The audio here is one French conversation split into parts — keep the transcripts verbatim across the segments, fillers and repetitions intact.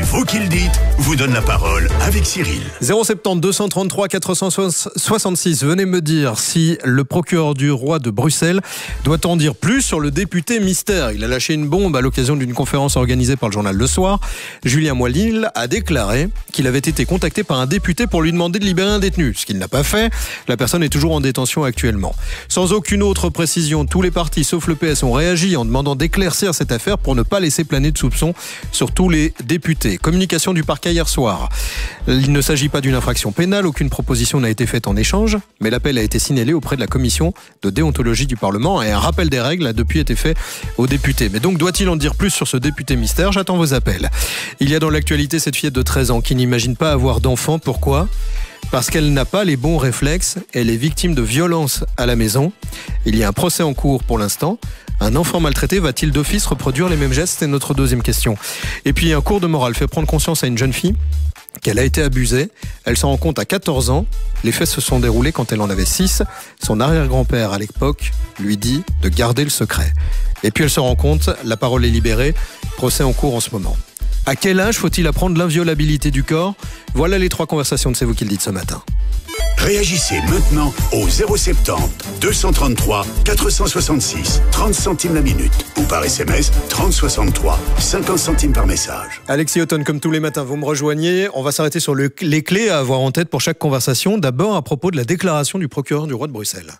Vous qui le dites, vous donne la parole avec Cyril. zéro sept zéro deux cent trente-trois quatre cent soixante-six. Venez me dire si le procureur du roi de Bruxelles doit en dire plus sur le député mystère. Il a lâché une bombe à l'occasion d'une conférence organisée par le journal Le Soir. Julien Moilil a déclaré qu'il avait été contacté par un député pour lui demander de libérer un détenu, ce qu'il n'a pas fait. La personne est toujours en détention actuellement. Sans aucune autre précision, tous les partis sauf le P S ont réagi en demandant d'éclaircir cette affaire pour ne pas laisser planer de soupçons sur tous les députés. Communication du parquet hier soir. Il ne s'agit pas d'une infraction pénale, aucune proposition n'a été faite en échange, mais l'appel a été signalé auprès de la commission de déontologie du Parlement et un rappel des règles a depuis été fait aux députés. Mais donc doit-il en dire plus sur ce député mystère? J'attends vos appels. Il y a dans l'actualité cette fillette de treize ans qui n'imagine pas avoir d'enfant. Pourquoi ? Parce qu'elle n'a pas les bons réflexes, elle est victime de violences à la maison. Il y a un procès en cours pour l'instant. Un enfant maltraité va-t-il d'office reproduire les mêmes gestes? C'est notre deuxième question. Et puis un cours de morale fait prendre conscience à une jeune fille qu'elle a été abusée. Elle s'en rend compte à quatorze ans. Les faits se sont déroulés quand elle en avait six. Son arrière-grand-père à l'époque lui dit de garder le secret. Et puis elle se rend compte, la parole est libérée, procès en cours en ce moment. À quel âge faut-il apprendre l'inviolabilité du corps? Voilà les trois conversations de C'est vous qui le dites ce matin. Réagissez maintenant au zéro sept zéro deux cent trente-trois quatre cent soixante-six, trente centimes la minute ou par S M S trente soixante-trois, cinquante centimes par message. Alexis Autonne, comme tous les matins, vous me rejoignez. On va s'arrêter sur le, les clés à avoir en tête pour chaque conversation. D'abord à propos de la déclaration du procureur du roi de Bruxelles.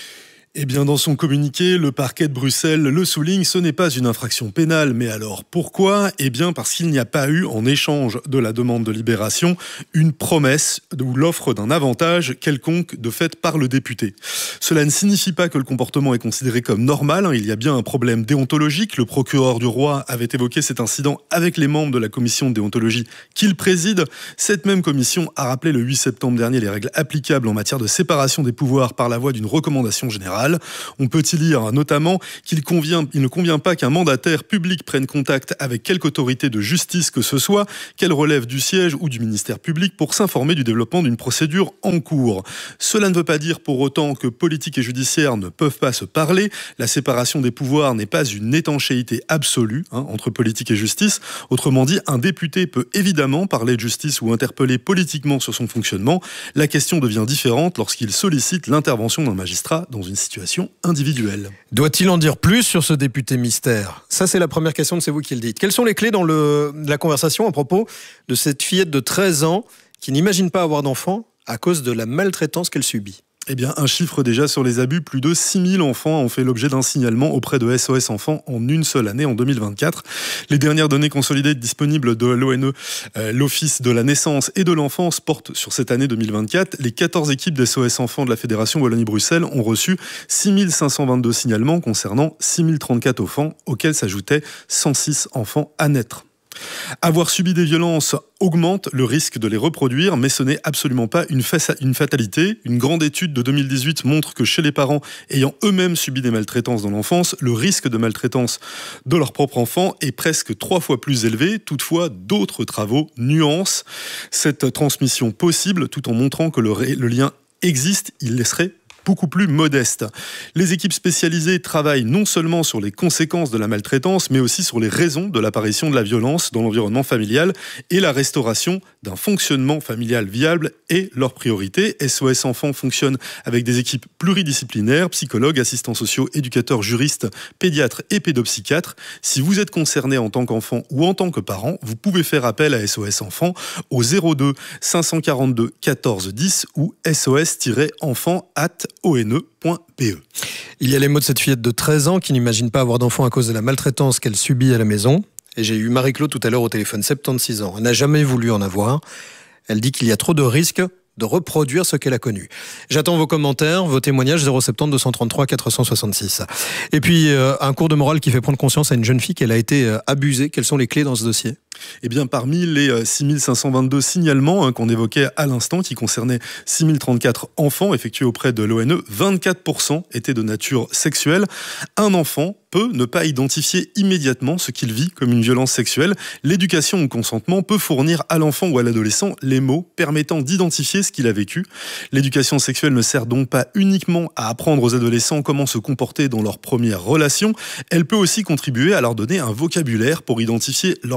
Eh bien, dans son communiqué, le parquet de Bruxelles le souligne, ce n'est pas une infraction pénale. Mais alors, pourquoi ? Eh bien, parce qu'il n'y a pas eu, en échange de la demande de libération, une promesse ou l'offre d'un avantage quelconque de fait par le député. Cela ne signifie pas que le comportement est considéré comme normal. Il y a bien un problème déontologique. Le procureur du roi avait évoqué cet incident avec les membres de la commission de déontologie qu'il préside. Cette même commission a rappelé le huit septembre dernier les règles applicables en matière de séparation des pouvoirs par la voie d'une recommandation générale. On peut y lire notamment qu'il convient, il ne convient pas qu'un mandataire public prenne contact avec quelque autorité de justice que ce soit, qu'elle relève du siège ou du ministère public pour s'informer du développement d'une procédure en cours. Cela ne veut pas dire pour autant que politique et judiciaire ne peuvent pas se parler. La séparation des pouvoirs n'est pas une étanchéité absolue hein, entre politique et justice. Autrement dit, un député peut évidemment parler de justice ou interpeller politiquement sur son fonctionnement. La question devient différente lorsqu'il sollicite l'intervention d'un magistrat dans une situation individuelle. Doit-il en dire plus sur ce député mystère? Ça, c'est la première question de C'est vous qui le dites. Quelles sont les clés dans le, la conversation à propos de cette fillette de treize ans qui n'imagine pas avoir d'enfant à cause de la maltraitance qu'elle subit? Eh bien, un chiffre déjà sur les abus, plus de six mille enfants ont fait l'objet d'un signalement auprès de S O S Enfants en une seule année, en deux mille vingt-quatre. Les dernières données consolidées disponibles de l'O N E, euh, l'Office de la naissance et de l'enfance, portent sur cette année deux mille vingt-quatre. Les quatorze équipes d'S O S Enfants de la Fédération Wallonie-Bruxelles ont reçu six mille cinq cent vingt-deux signalements concernant six mille trente-quatre enfants, auxquels s'ajoutaient cent six enfants à naître. Avoir subi des violences augmente le risque de les reproduire, mais ce n'est absolument pas une, fa- une fatalité. Une grande étude de deux mille dix-huit montre que chez les parents ayant eux-mêmes subi des maltraitances dans l'enfance, le risque de maltraitance de leur propre enfant est presque trois fois plus élevé. Toutefois, d'autres travaux nuancent cette transmission possible tout en montrant que le, ré- le lien existe, il laisserait beaucoup plus modeste. Les équipes spécialisées travaillent non seulement sur les conséquences de la maltraitance, mais aussi sur les raisons de l'apparition de la violence dans l'environnement familial et la restauration d'un fonctionnement familial viable est leur priorité. S O S Enfants fonctionne avec des équipes pluridisciplinaires, psychologues, assistants sociaux, éducateurs, juristes, pédiatres et pédopsychiatres. Si vous êtes concerné en tant qu'enfant ou en tant que parent, vous pouvez faire appel à S O S Enfants au zéro deux cinq cent quarante-deux quatorze dix ou S O S enfants arobase o n e point b e. Il y a les mots de cette fillette de treize ans qui n'imagine pas avoir d'enfant à cause de la maltraitance qu'elle subit à la maison. Et j'ai eu Marie-Claude tout à l'heure au téléphone, soixante-seize ans. Elle n'a jamais voulu en avoir. Elle dit qu'il y a trop de risques de reproduire ce qu'elle a connu. J'attends vos commentaires, vos témoignages, zéro sept zéro deux cent trente-trois quatre cent soixante-six. Et puis, euh, un cours de morale qui fait prendre conscience à une jeune fille qu'elle a été euh, abusée. Quelles sont les clés dans ce dossier ? Eh bien, parmi les six mille cinq cent vingt-deux signalements hein, qu'on évoquait à l'instant, qui concernaient six mille trente-quatre enfants effectués auprès de l'O N E, vingt-quatre pour cent étaient de nature sexuelle. Un enfant peut ne pas identifier immédiatement ce qu'il vit comme une violence sexuelle. L'éducation au consentement peut fournir à l'enfant ou à l'adolescent les mots permettant d'identifier ce qu'il a vécu. L'éducation sexuelle ne sert donc pas uniquement à apprendre aux adolescents comment se comporter dans leurs premières relations. Elle peut aussi contribuer à leur donner un vocabulaire pour identifier leurs limites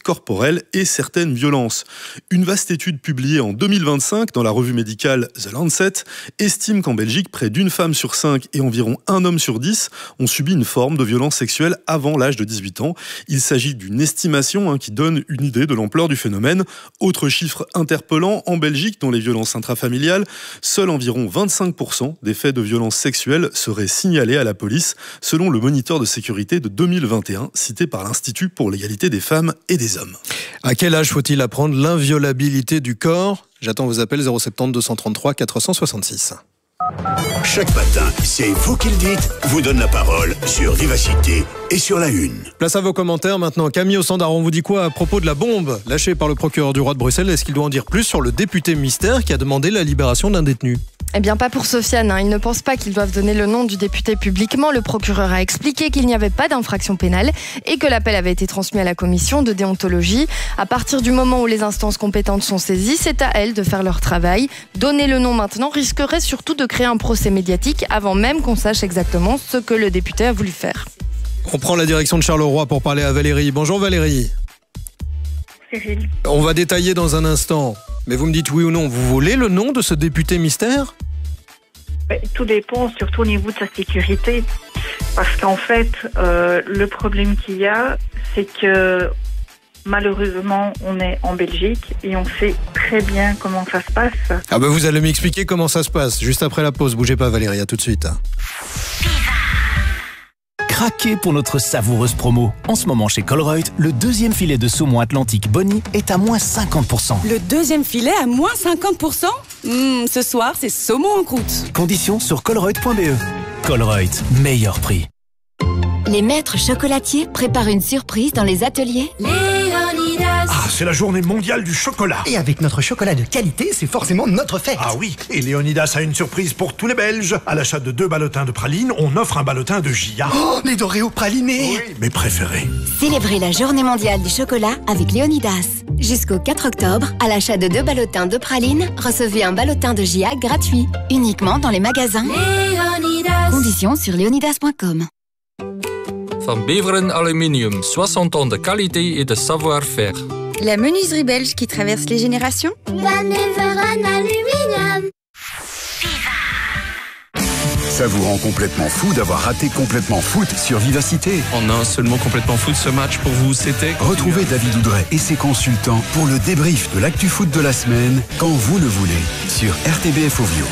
corporelle et certaines violences. Une vaste étude publiée en deux mille vingt-cinq dans la revue médicale The Lancet estime qu'en Belgique, près d'une femme sur cinq et environ un homme sur dix ont subi une forme de violence sexuelle avant l'âge de dix-huit ans. Il s'agit d'une estimation hein, qui donne une idée de l'ampleur du phénomène. Autre chiffre interpellant, en Belgique, dans les violences intrafamiliales, seuls environ vingt-cinq pour cent des faits de violences sexuelles seraient signalés à la police, selon le moniteur de sécurité de deux mille vingt et un, cité par l'Institut pour l'égalité des femmes et des hommes. À quel âge faut-il apprendre l'inviolabilité du corps ? J'attends vos appels zéro sept zéro deux cent trente-trois quatre cent soixante-six. Chaque matin, c'est vous qui le dites, vous donne la parole sur Vivacité et sur la Une. Place à vos commentaires maintenant. Camille au standard, on vous dit quoi à propos de la bombe lâchée par le procureur du roi de Bruxelles ? Est-ce qu'il doit en dire plus sur le député mystère qui a demandé la libération d'un détenu ? Eh bien, pas pour Sofiane. Hein. Il ne pense pas qu'ils doivent donner le nom du député publiquement. Le procureur a expliqué qu'il n'y avait pas d'infraction pénale et que l'appel avait été transmis à la commission de déontologie. À partir du moment où les instances compétentes sont saisies, c'est à elles de faire leur travail. Donner le nom maintenant risquerait surtout de créer un procès médiatique avant même qu'on sache exactement ce que le député a voulu faire. On prend la direction de Charleroi pour parler à Valérie. Bonjour Valérie. Cyril. On va détailler dans un instant. Mais vous me dites oui ou non, vous voulez le nom de ce député mystère ? Tout dépend, surtout au niveau de sa sécurité. Parce qu'en fait, euh, le problème qu'il y a, c'est que malheureusement, on est en Belgique et on sait très bien comment ça se passe. Ah ben vous allez m'expliquer comment ça se passe, juste après la pause. Bougez pas Valérie, à tout de suite. Craquez pour notre savoureuse promo. En ce moment chez Colruyt, le deuxième filet de saumon Atlantique Bonnie est à moins cinquante pour cent. Le deuxième filet à moins cinquante pour cent mmh, Ce soir, c'est saumon en croûte. Conditions sur colruyt point b e. Colruyt, meilleur prix. Les maîtres chocolatiers préparent une surprise dans les ateliers Léonidas. Ah, c'est la journée mondiale du chocolat. Et avec notre chocolat de qualité, c'est forcément notre fête. Ah oui, et Léonidas a une surprise pour tous les Belges. À l'achat de deux ballotins de pralines, on offre un ballotin de Gia. Oh, les Doréos pralinés. Oui, mes préférés. Célébrez la journée mondiale du chocolat avec Léonidas. Jusqu'au quatre octobre, à l'achat de deux ballotins de pralines, recevez un ballotin de Gia gratuit. Uniquement dans les magasins Léonidas. Conditions sur léonidas point com. Van Beveren Aluminium, soixante ans de qualité et de savoir-faire. La menuiserie belge qui traverse les générations. Van Beveren Aluminium. Ça vous rend complètement fou d'avoir raté Complètement Foot sur Vivacité. En un seulement Complètement Foot, ce match pour vous, c'était... Retrouvez David Oudret et ses consultants pour le débrief de l'actu foot de la semaine, quand vous le voulez, sur R T B F Ovio.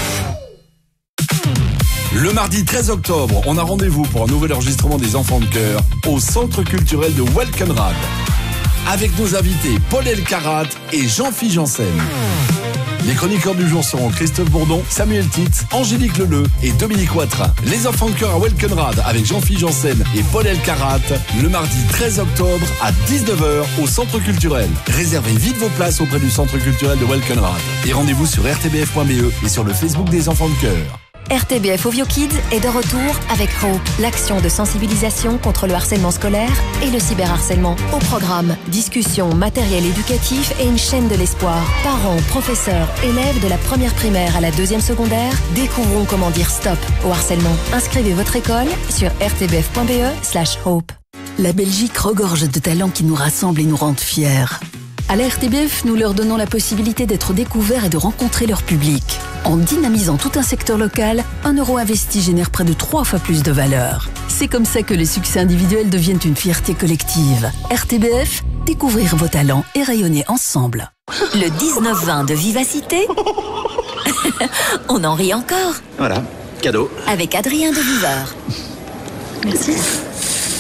Le mardi treize octobre, on a rendez-vous pour un nouvel enregistrement des Enfants de Cœur au Centre culturel de Welkenrad. Avec nos invités Paul Elkarat et Jean-Philippe Janssen. Les chroniqueurs du jour seront Christophe Bourdon, Samuel Titz, Angélique Leleu et Dominique Watrin. Les Enfants de Cœur à Welkenrad avec Jean-Philippe Janssen et Paul Elkarat le mardi treize octobre à dix-neuf heures au Centre culturel. Réservez vite vos places auprès du Centre culturel de Welkenrad. Et rendez-vous sur r t b f point b e et sur le Facebook des Enfants de Cœur. R T B F Ovio Kids est de retour avec Hope, l'action de sensibilisation contre le harcèlement scolaire et le cyberharcèlement. Au programme, discussion, matériel éducatif et une chaîne de l'espoir. Parents, professeurs, élèves de la première primaire à la deuxième secondaire, découvrons comment dire stop au harcèlement. Inscrivez votre école sur r t b f point b e slash hope. La Belgique regorge de talents qui nous rassemblent et nous rendent fiers. À la R T B F, nous leur donnons la possibilité d'être découverts et de rencontrer leur public. En dynamisant tout un secteur local, un euro investi génère près de trois fois plus de valeur. C'est comme ça que les succès individuels deviennent une fierté collective. R T B F, découvrir vos talents et rayonner ensemble. Le dix-neuf vingt de Vivacité, on en rit encore. Voilà, cadeau. Avec Adrien de Viveur. Merci.